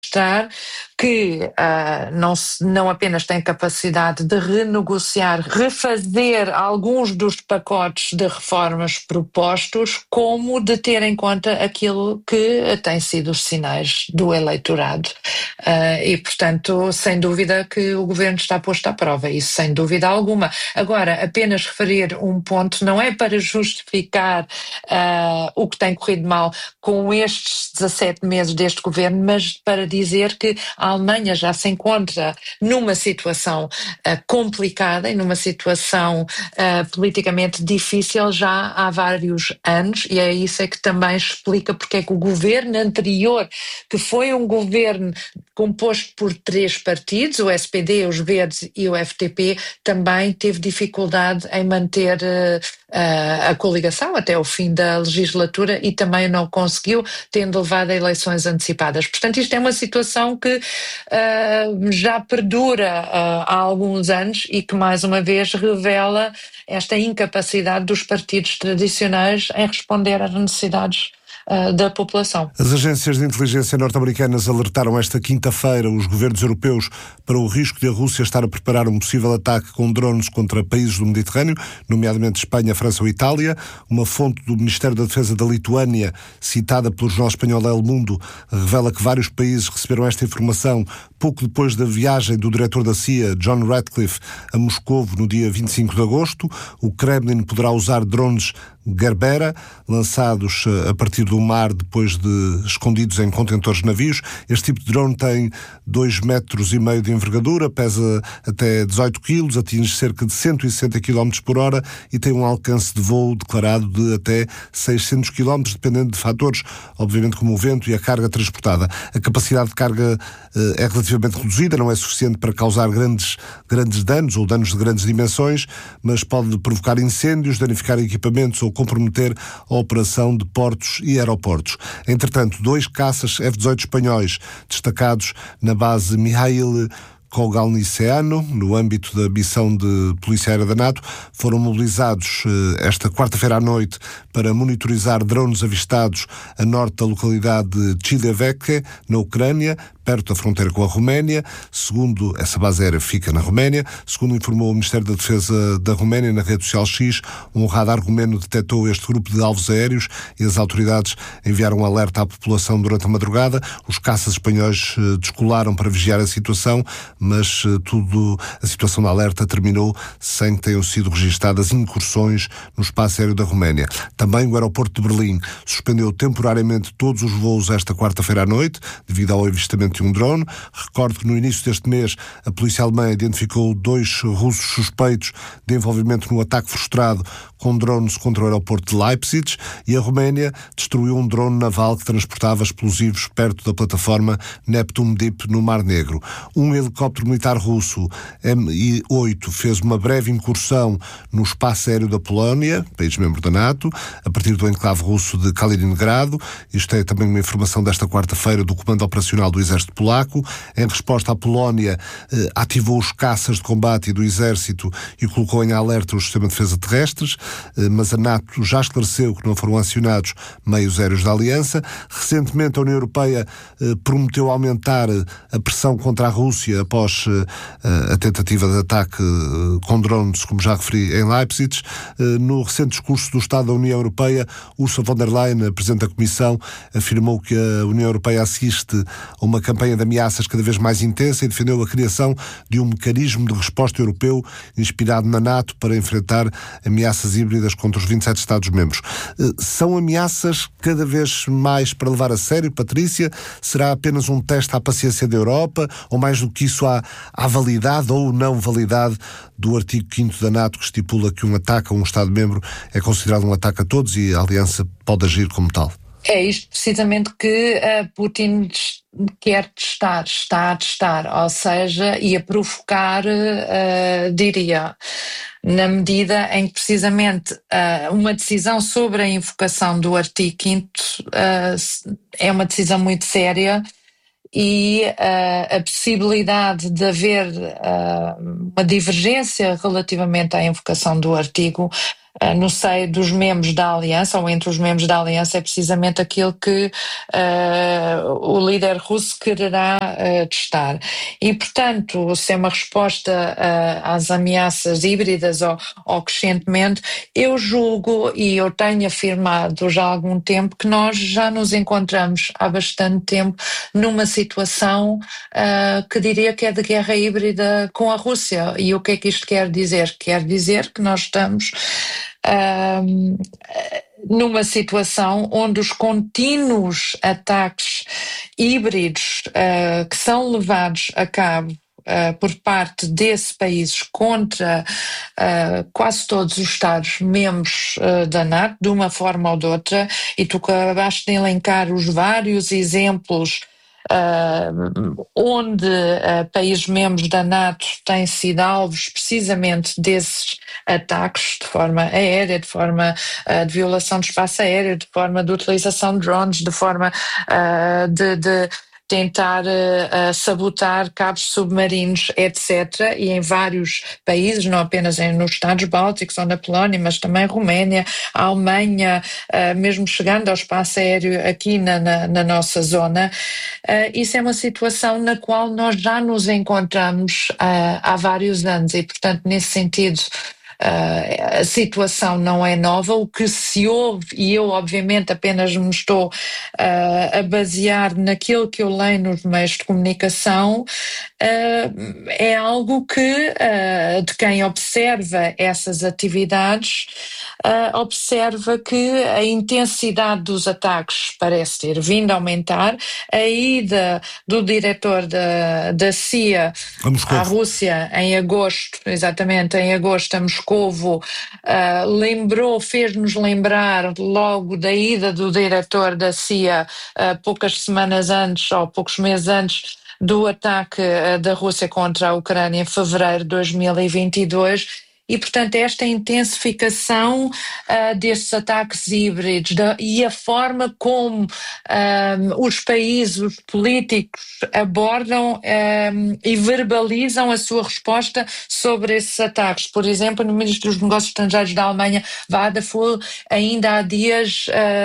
mostrar que não apenas tem capacidade de renegociar, refazer alguns dos pacotes de reformas propostos, como de ter em conta aquilo que tem sido os sinais do eleitorado. E, portanto, sem dúvida que o governo está posto à prova, isso sem dúvida alguma. Agora, apenas referir um ponto não é para justificar o que tem corrido mal com estes 17 meses deste governo, mas para dizer que a Alemanha já se encontra numa situação complicada e numa situação politicamente difícil já há vários anos, e é isso que também explica porque é que o governo anterior, que foi um governo composto por 3 partidos, o SPD, os Verdes e o FDP, também teve dificuldade em manter a coligação até o fim da legislatura e também não conseguiu, tendo levado a eleições antecipadas. Portanto, isto é uma situação que já perdura há alguns anos e que, mais uma vez, revela esta incapacidade dos partidos tradicionais em responder às necessidades da população. As agências de inteligência norte-americanas alertaram esta quinta-feira os governos europeus para o risco de a Rússia estar a preparar um possível ataque com drones contra países do Mediterrâneo, nomeadamente Espanha, França ou Itália. Uma fonte do Ministério da Defesa da Lituânia, citada pelo jornal espanhol El Mundo, revela que vários países receberam esta informação pouco depois da viagem do diretor da CIA, John Ratcliffe, a Moscovo no dia 25 de agosto. O Kremlin poderá usar drones Gerbera, lançados a partir do mar depois de escondidos em contentores de navios. Este tipo de drone tem 2,5 metros de envergadura, pesa até 18 quilos, atinge cerca de 160 km por hora e tem um alcance de voo declarado de até 600 km, dependendo de fatores, obviamente como o vento e a carga transportada. A capacidade de carga é relativamente reduzida, não é suficiente para causar grandes danos ou danos de grandes dimensões, mas pode provocar incêndios, danificar equipamentos ou comprometer a operação de portos e aeroportos. Entretanto, 2 caças F-18 espanhóis destacados na base Mihail Kogalniceanu, no âmbito da missão de Polícia Aérea da NATO, foram mobilizados esta quarta-feira à noite para monitorizar drones avistados a norte da localidade de Chileveque, na Ucrânia, perto da fronteira com a Roménia. Segundo, essa base aérea fica na Roménia. Segundo informou o Ministério da Defesa da Roménia na rede social X, um radar romeno detectou este grupo de alvos aéreos e as autoridades enviaram um alerta à população durante a madrugada. Os caças espanhóis descolaram para vigiar a situação, mas a situação de alerta terminou sem que tenham sido registadas incursões no espaço aéreo da Roménia. Também o aeroporto de Berlim suspendeu temporariamente todos os voos esta quarta-feira à noite, devido ao avistamento de um drone. Recordo que no início deste mês a polícia alemã identificou 2 russos suspeitos de envolvimento no ataque frustrado com drones contra o aeroporto de Leipzig, e a Roménia destruiu um drone naval que transportava explosivos perto da plataforma Neptune Deep no Mar Negro. Um helicóptero militar russo Mi-8 fez uma breve incursão no espaço aéreo da Polónia, país membro da NATO, a partir do enclave russo de Kaliningrado. Isto é também uma informação desta quarta-feira do Comando Operacional do Exército Polaco. Em resposta, a Polónia ativou os caças de combate do Exército e colocou em alerta o sistema de defesa terrestres, mas a NATO já esclareceu que não foram acionados meios aéreos da Aliança. Recentemente, a União Europeia prometeu aumentar a pressão contra a Rússia após a tentativa de ataque com drones, como já referi, em Leipzig. No recente discurso do Estado da União Europeia, Ursula von der Leyen, a Presidente da Comissão, afirmou que a União Europeia assiste a uma campanha de ameaças cada vez mais intensa e defendeu a criação de um mecanismo de resposta europeu inspirado na NATO para enfrentar ameaças híbridas contra os 27 Estados-membros. São ameaças cada vez mais para levar a sério, Patrícia? Será apenas um teste à paciência da Europa? Ou mais do que isso, à validade ou não validade do artigo 5º da NATO, que estipula que um ataque a um Estado-membro é considerado um ataque a todos e a Aliança pode agir como tal? É isto precisamente que Putin quer testar, está a testar, ou seja, e a provocar, diria, na medida em que precisamente uma decisão sobre a invocação do artigo 5º é uma decisão muito séria, e a possibilidade de haver uma divergência relativamente à invocação do artigo no seio dos membros da Aliança, ou entre os membros da Aliança, é precisamente aquilo que o líder russo quererá testar. E, portanto, se é uma resposta às ameaças híbridas ou crescentemente, eu julgo e eu tenho afirmado já há algum tempo que nós já nos encontramos há bastante tempo numa situação que diria que é de guerra híbrida com a Rússia. E o que é que isto quer dizer? Quer dizer que nós estamos numa situação onde os contínuos ataques híbridos que são levados a cabo por parte desses países contra quase todos os Estados-membros da NATO, de uma forma ou de outra, e tu acabaste de elencar os vários exemplos onde países membros da NATO têm sido alvos precisamente desses ataques de forma aérea, de forma de violação do espaço aéreo, de forma de utilização de drones, de forma de tentar sabotar cabos submarinos, etc. E em vários países, não apenas nos Estados Bálticos ou na Polónia, mas também Roménia, a Alemanha, mesmo chegando ao espaço aéreo aqui na nossa zona. Isso é uma situação na qual nós já nos encontramos há vários anos e, portanto, nesse sentido, a situação não é nova. O que se ouve, e eu obviamente apenas me estou a basear naquilo que eu leio nos meios de comunicação, é algo que, de quem observa essas atividades, observa que a intensidade dos ataques parece ter vindo a aumentar. A ida do diretor da CIA à Rússia em agosto, exatamente, em agosto, a Moscovo, fez-nos lembrar logo da ida do diretor da CIA poucas semanas antes, ou poucos meses antes, do ataque da Rússia contra a Ucrânia em fevereiro de 2022. E, portanto, esta intensificação destes ataques híbridos e a forma como os países, os políticos abordam e verbalizam a sua resposta sobre esses ataques. Por exemplo, no Ministro dos Negócios Estrangeiros da Alemanha, Vadeful, ainda há dias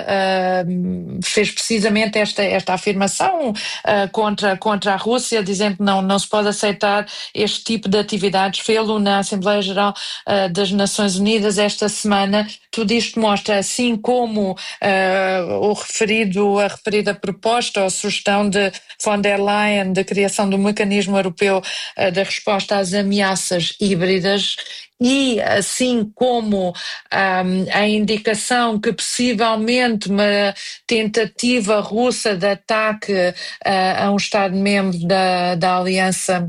fez precisamente esta afirmação contra a Rússia, dizendo que não se pode aceitar este tipo de atividades. Fê-lo na Assembleia Geral das Nações Unidas esta semana. Tudo isto mostra, assim como a referida proposta ou sugestão de von der Leyen de criação do mecanismo europeu da resposta às ameaças híbridas, e assim como a indicação que possivelmente uma tentativa russa de ataque a um Estado-membro da Aliança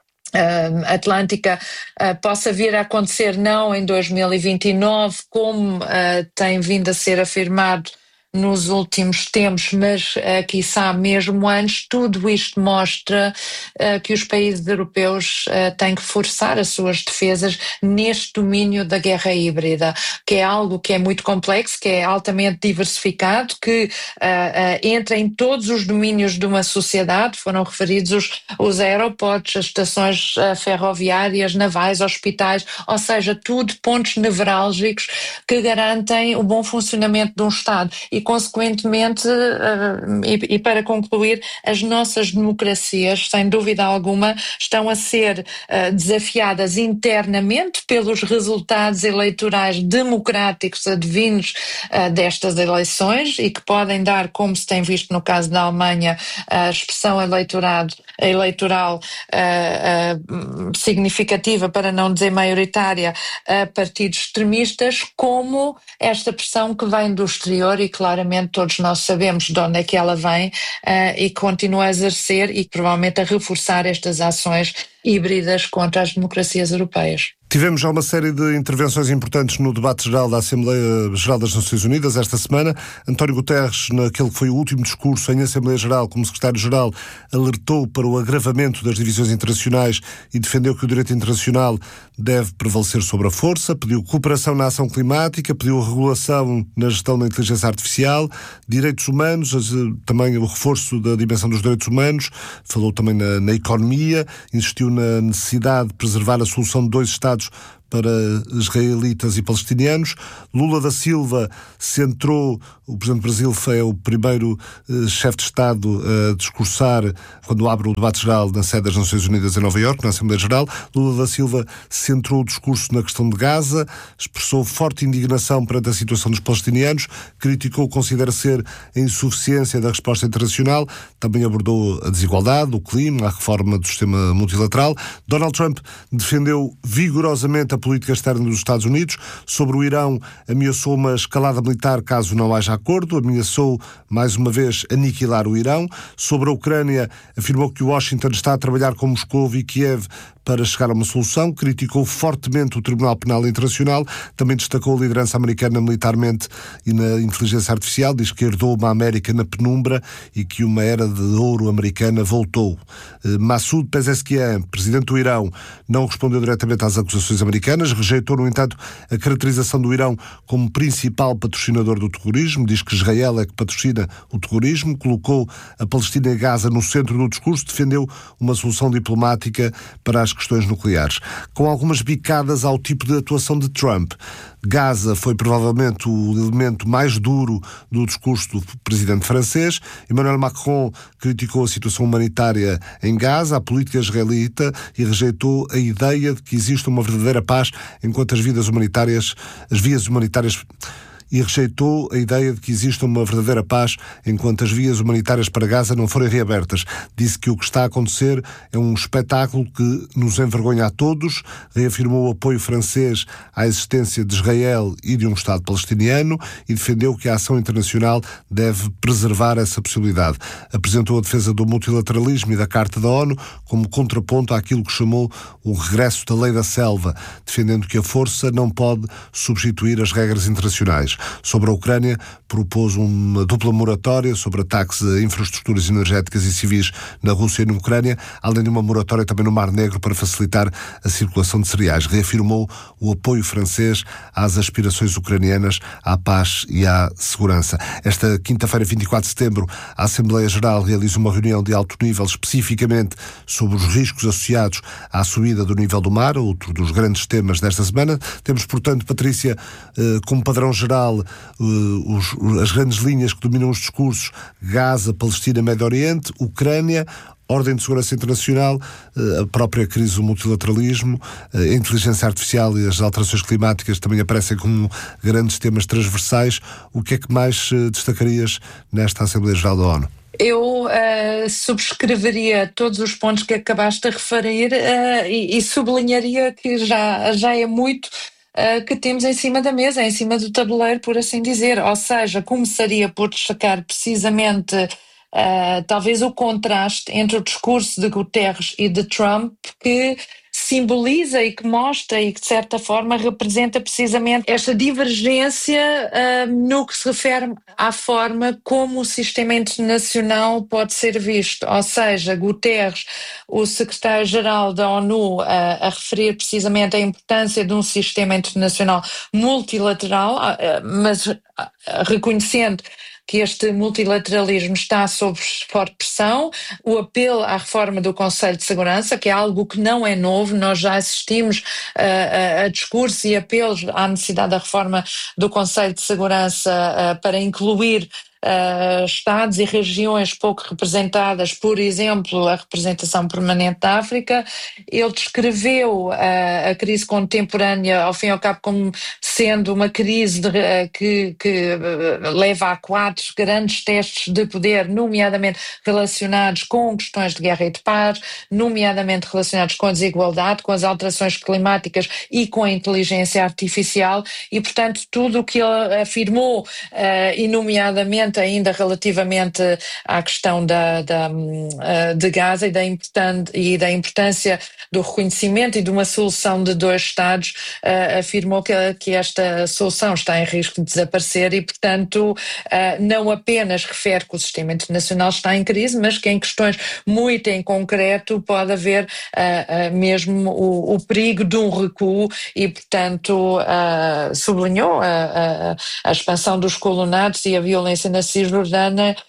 Atlântica possa vir a acontecer não em 2029, como tem vindo a ser afirmado nos últimos tempos, mas quiçá mesmo antes. Tudo isto mostra que os países europeus têm que forçar as suas defesas neste domínio da guerra híbrida, que é algo que é muito complexo, que é altamente diversificado, que entra em todos os domínios de uma sociedade. Foram referidos os aeroportos, as estações ferroviárias, navais, hospitais, ou seja, tudo pontos nevrálgicos que garantem o bom funcionamento de um Estado. E, consequentemente, e para concluir, as nossas democracias, sem dúvida alguma, estão a ser desafiadas internamente pelos resultados eleitorais democráticos advindos destas eleições, e que podem dar, como se tem visto no caso da Alemanha, a expressão eleitoral significativa, para não dizer maioritária, a partidos extremistas, como esta pressão que vem do exterior e, claramente, todos nós sabemos de onde é que ela vem, e continua a exercer e provavelmente a reforçar estas ações híbridas contra as democracias europeias. Tivemos já uma série de intervenções importantes no debate geral da Assembleia Geral das Nações Unidas esta semana. António Guterres, naquele que foi o último discurso em Assembleia Geral como Secretário-Geral, alertou para o agravamento das divisões internacionais e defendeu que o direito internacional deve prevalecer sobre a força, pediu cooperação na ação climática, pediu regulação na gestão da inteligência artificial, direitos humanos, também o reforço da dimensão dos direitos humanos, falou também na economia, insistiu na necessidade de preservar a solução de dois Estados para israelitas e palestinianos. Lula da Silva centrou, o Presidente do Brasil foi o primeiro chefe de Estado a discursar quando abre o debate geral na sede das Nações Unidas em Nova Iorque, na Assembleia Geral. Lula da Silva centrou o discurso na questão de Gaza, expressou forte indignação perante a situação dos palestinianos, criticou o que considera ser a insuficiência da resposta internacional, também abordou a desigualdade, o clima, a reforma do sistema multilateral. Donald Trump defendeu vigorosamente a política externa dos Estados Unidos. Sobre o Irão, ameaçou uma escalada militar caso não haja acordo, ameaçou mais uma vez aniquilar o Irão. Sobre a Ucrânia, afirmou que Washington está a trabalhar com Moscou e Kiev para chegar a uma solução, criticou fortemente o Tribunal Penal Internacional, também destacou a liderança americana militarmente e na inteligência artificial, diz que herdou uma América na penumbra e que uma era de ouro americana voltou. Massoud Pezeshkian, presidente do Irão, não respondeu diretamente às acusações americanas, rejeitou, no entanto, a caracterização do Irão como principal patrocinador do terrorismo, diz que Israel é que patrocina o terrorismo, colocou a Palestina e Gaza no centro do discurso, defendeu uma solução diplomática para as questões nucleares, com algumas bicadas ao tipo de atuação de Trump. Gaza foi provavelmente o elemento mais duro do discurso do presidente francês. Emmanuel Macron criticou a situação humanitária em Gaza, a política israelita, e rejeitou a ideia de que existe uma verdadeira paz enquanto as vias humanitárias rejeitou a ideia de que exista uma verdadeira paz enquanto as vias humanitárias para Gaza não forem reabertas. Disse que o que está a acontecer é um espetáculo que nos envergonha a todos, reafirmou o apoio francês à existência de Israel e de um Estado palestiniano e defendeu que a ação internacional deve preservar essa possibilidade. Apresentou a defesa do multilateralismo e da Carta da ONU como contraponto àquilo que chamou o regresso da lei da selva, defendendo que a força não pode substituir as regras internacionais. Sobre a Ucrânia, propôs uma dupla moratória sobre ataques a infraestruturas energéticas e civis na Rússia e na Ucrânia, além de uma moratória também no Mar Negro para facilitar a circulação de cereais. Reafirmou o apoio francês às aspirações ucranianas à paz e à segurança. Esta quinta-feira, 24 de setembro, a Assembleia Geral realiza uma reunião de alto nível especificamente sobre os riscos associados à subida do nível do mar, outro dos grandes temas desta semana. Temos, portanto, Patrícia, como padrão geral, as grandes linhas que dominam os discursos: Gaza, Palestina, Médio Oriente, Ucrânia, ordem de segurança internacional, a própria crise do multilateralismo, a inteligência artificial e as alterações climáticas também aparecem como grandes temas transversais. O que é que mais destacarias nesta Assembleia Geral da ONU? Eu subscreveria todos os pontos que acabaste de referir e sublinharia que já é muito que temos em cima da mesa, em cima do tabuleiro, por assim dizer. Ou seja, começaria por destacar precisamente talvez o contraste entre o discurso de Guterres e de Trump, que simboliza e que mostra e que de certa forma representa precisamente esta divergência no que se refere à forma como o sistema internacional pode ser visto. Ou seja, Guterres, o secretário-geral da ONU, a referir precisamente a importância de um sistema internacional multilateral, mas reconhecendo que este multilateralismo está sob forte pressão, o apelo à reforma do Conselho de Segurança, que é algo que não é novo, nós já assistimos a discursos e apelos à necessidade da reforma do Conselho de Segurança para incluir Estados e regiões pouco representadas, por exemplo, a representação permanente da África. Ele descreveu a crise contemporânea, ao fim e ao cabo, como sendo uma crise que leva a 4 grandes testes de poder, nomeadamente relacionados com questões de guerra e de paz, nomeadamente relacionados com a desigualdade, com as alterações climáticas e com a inteligência artificial, e, portanto, tudo o que ele afirmou, e nomeadamente ainda relativamente à questão de Gaza e da importância do reconhecimento e de uma solução de 2 Estados, afirmou que esta solução está em risco de desaparecer e, portanto, não apenas refere que o sistema internacional está em crise, mas que em questões muito em concreto pode haver mesmo o perigo de um recuo e, portanto, sublinhou a expansão dos colonatos e a violência na Cisjordânia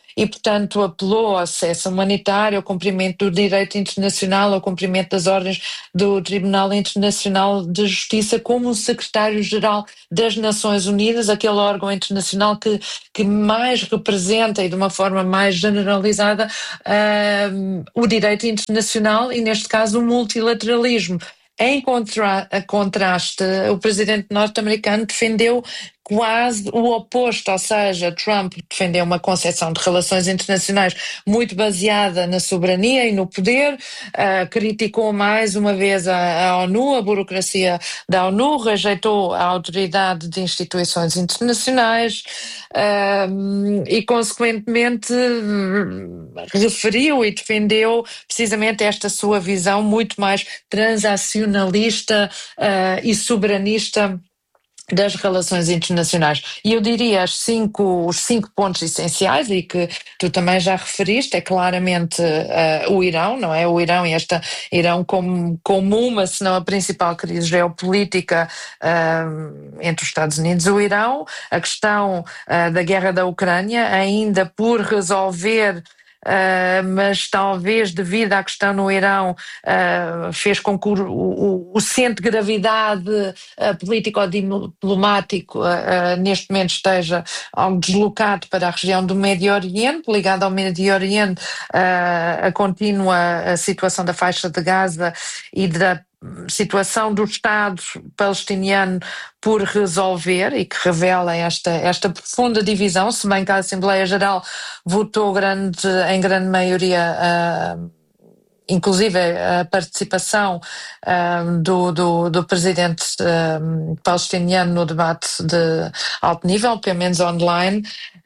e, portanto, apelou ao acesso humanitário, ao cumprimento do direito internacional, ao cumprimento das ordens do Tribunal Internacional de Justiça, como o secretário-geral das Nações Unidas, aquele órgão internacional que mais representa e de uma forma mais generalizada o direito internacional e, neste caso, o multilateralismo. Em contraste, o presidente norte-americano defendeu quase o oposto, ou seja, Trump defendeu uma concepção de relações internacionais muito baseada na soberania e no poder, criticou mais uma vez a ONU, a burocracia da ONU, rejeitou a autoridade de instituições internacionais e, consequentemente, referiu e defendeu precisamente esta sua visão muito mais transacionalista e soberanista das relações internacionais. E eu diria os cinco pontos essenciais, e que tu também já referiste, é claramente o Irão, não é? O Irão e Irão como uma, se não a principal crise geopolítica entre os Estados Unidos e o Irão, a questão da guerra da Ucrânia, ainda por resolver, mas talvez devido à questão no Irão fez com que o centro de gravidade político-diplomático neste momento esteja algo deslocado para a região do Médio Oriente, ligado ao Médio Oriente a contínua situação da faixa de Gaza e da situação do Estado palestiniano por resolver, e que revela esta profunda divisão, se bem que a Assembleia Geral votou em grande maioria, inclusive a participação do presidente palestiniano no debate de alto nível, pelo menos online.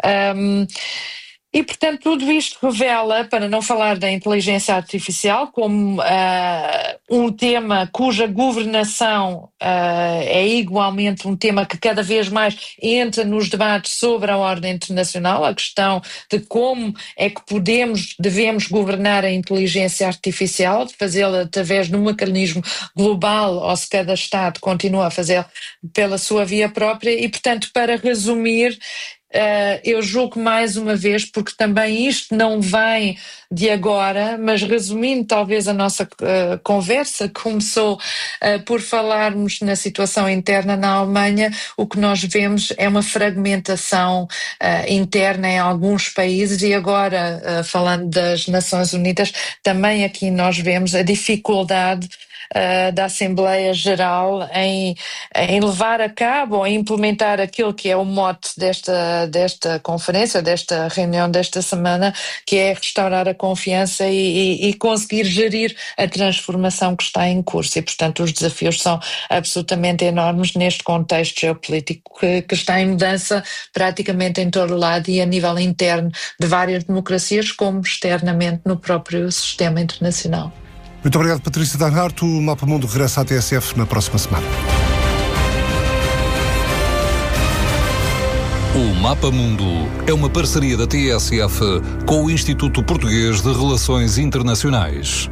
E, portanto, tudo isto revela, para não falar da inteligência artificial, como um tema cuja governação é igualmente um tema que cada vez mais entra nos debates sobre a ordem internacional, a questão de como é que devemos governar a inteligência artificial, de fazê-la através de um mecanismo global, ou se cada Estado continua a fazê-lo pela sua via própria. E, portanto, para resumir, eu julgo mais uma vez, porque também isto não vem de agora, mas resumindo talvez a nossa conversa, começou por falarmos na situação interna na Alemanha. O que nós vemos é uma fragmentação interna em alguns países, e agora, falando das Nações Unidas, também aqui nós vemos a dificuldade da Assembleia Geral em levar a cabo ou implementar aquilo que é o mote desta conferência, desta reunião desta semana, que é restaurar a confiança e conseguir gerir a transformação que está em curso. E, portanto, os desafios são absolutamente enormes neste contexto geopolítico que está em mudança praticamente em todo o lado, e a nível interno de várias democracias, como externamente no próprio sistema internacional. Muito obrigado, Patrícia Danhardt. O Mapa Mundo regressa à TSF na próxima semana. O Mapa Mundo é uma parceria da TSF com o Instituto Português de Relações Internacionais.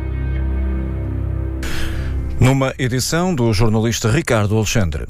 Numa edição do jornalista Ricardo Alexandre.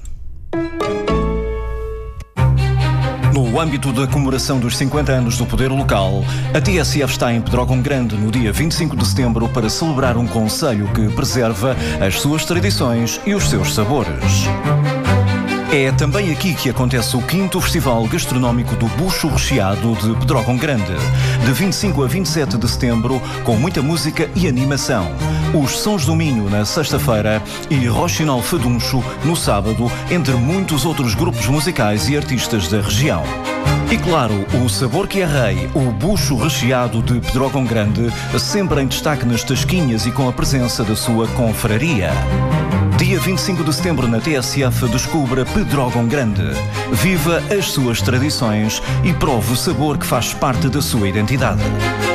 No âmbito da comemoração dos 50 anos do poder local, a TSF está em Pedrógão Grande no dia 25 de setembro para celebrar um concelho que preserva as suas tradições e os seus sabores. É também aqui que acontece o 5º Festival Gastronómico do Bucho Recheado de Pedrógão Grande, de 25 a 27 de setembro, com muita música e animação. Os Sons do Minho na sexta-feira e Rochinol Faduncho no sábado, entre muitos outros grupos musicais e artistas da região. E claro, o sabor que é rei, o bucho recheado de Pedrógão Grande, sempre em destaque nas tasquinhas e com a presença da sua confraria. Dia 25 de setembro na TSF, descubra Pedrógão Grande. Viva as suas tradições e prove o sabor que faz parte da sua identidade.